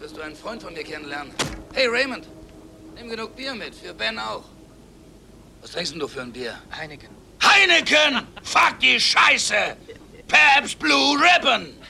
wirst du einen Freund von mir kennenlernen. Hey, Raymond, nimm genug Bier mit, für Ben auch. Was trinkst denn du für ein Bier? Heineken. Heineken! Fuck die Scheiße! Pabst Blue Ribbon!